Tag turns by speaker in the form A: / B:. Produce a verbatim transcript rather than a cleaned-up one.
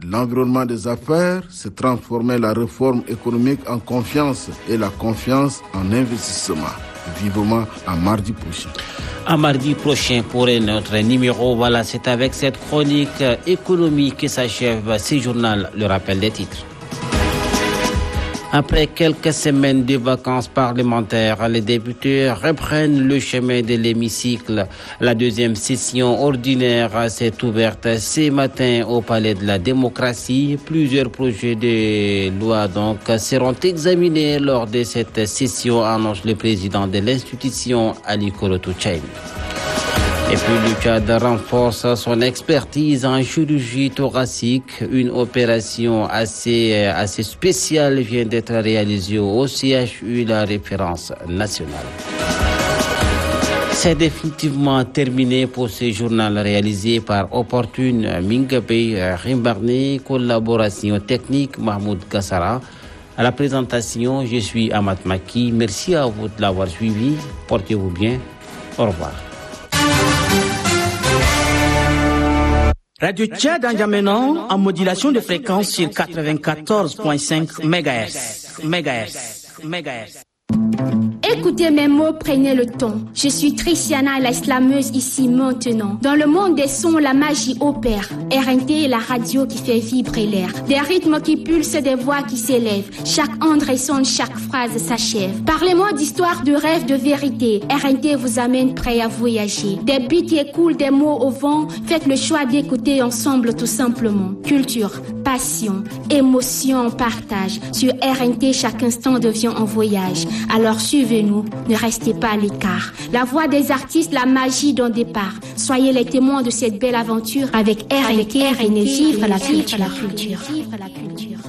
A: L'environnement des affaires, c'est transformer la réforme économique en confiance et la confiance en investissement. Vivement à mardi prochain.
B: À mardi prochain pour notre numéro. Voilà, c'est avec cette chronique économique que s'achève ce journal. Le rappel des titres. Après quelques semaines de vacances parlementaires, les députés reprennent le chemin de l'hémicycle. La deuxième session ordinaire s'est ouverte ce matin au Palais de la Démocratie. Plusieurs projets de loi donc seront examinés lors de cette session, annonce le président de l'institution, Ali Korotou Tchaïm. Et puis le Tchad renforce son expertise en chirurgie thoracique. Une opération assez, assez spéciale vient d'être réalisée au C H U, la référence nationale. C'est définitivement terminé pour ce journal réalisé par Opportune Mingabey Rimbarné, collaboration technique Mahmoud Gassara. À la présentation, je suis Amat Maki. Merci à vous de l'avoir suivi. Portez-vous bien. Au revoir.
C: Radio Tchad N'Djamena en modulation de fréquence sur quatre-vingt-quatorze virgule cinq mégahertz. Mégahertz. Mégahertz.
D: Écoutez mes mots, prenez le ton. Je suis Tristiana, la slameuse ici maintenant. Dans le monde des sons, la magie opère. R N T est la radio qui fait vibrer l'air. Des rythmes qui pulsent, des voix qui s'élèvent. Chaque onde résonne, chaque phrase s'achève. Parlez-moi d'histoire, de rêve, de vérité. R N T vous amène prêt à voyager. Des beats qui écoulent, des mots au vent. Faites le choix d'écouter ensemble tout simplement. Culture, passion, émotion, partage. Sur R N T, chaque instant devient un voyage. Alors suivez-nous, ne restez pas à l'écart. La voix des artistes, la magie d'un départ. Soyez les témoins de cette belle aventure avec R N T, R N T, vivre la culture.